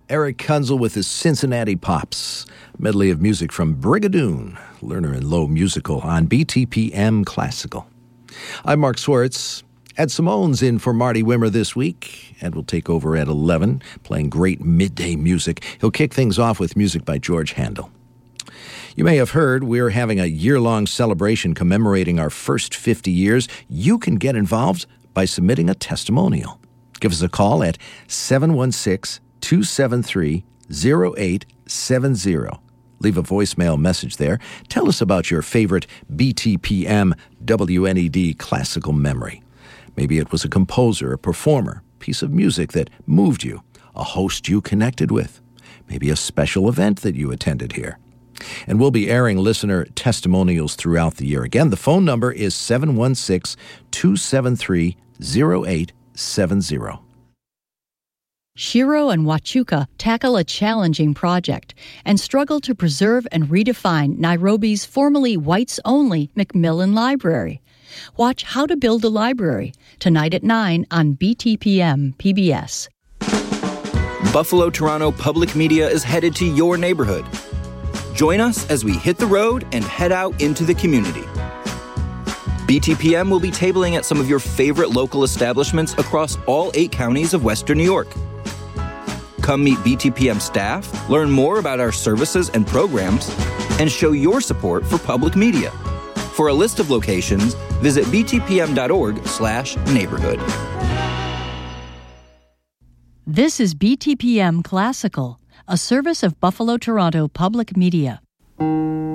Eric Kunzel with his Cincinnati Pops. Medley of music from Brigadoon, Lerner and Lowe Musical on BTPM Classical. I'm Mark Swartz. Ed Simone's in for Marty Wimmer this week. Ed will take over at 11, playing great midday music. He'll kick things off with music by George Handel. You may have heard we're having a year-long celebration commemorating our first 50 years. You can get involved by submitting a testimonial. Give us a call at 716-273-0870. Leave a voicemail message there. Tell us about your favorite BTPM WNED classical memory. Maybe it was a composer, a performer, piece of music that moved you, a host you connected with, maybe a special event that you attended here. And we'll be airing listener testimonials throughout the year. Again, the phone number is 716-273-0870. Shiro and Wachuka tackle a challenging project and struggle to preserve and redefine Nairobi's formerly whites-only Macmillan Library. Watch How to Build a Library tonight at 9 on BTPM PBS. Buffalo Toronto Public Media is headed to your neighborhood. Join us as we hit the road and head out into the community. BTPM will be tabling at some of your favorite local establishments across all 8 counties of Western New York. Come meet BTPM staff, learn more about our services and programs, and show your support for public media. For a list of locations, visit btpm.org/neighborhood. This is BTPM Classical, a service of Buffalo Toronto Public Media.